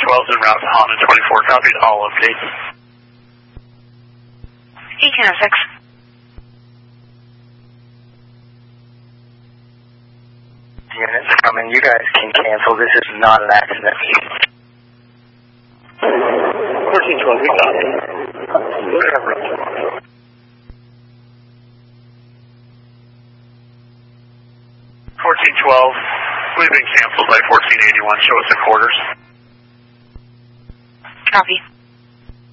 1412 en route to Honda 24, copied, all updates. 1806. Units coming, you guys can cancel, this is not an accident. 1412, we got it. 1412, we've been canceled by 1481, show us the quarters. Copy.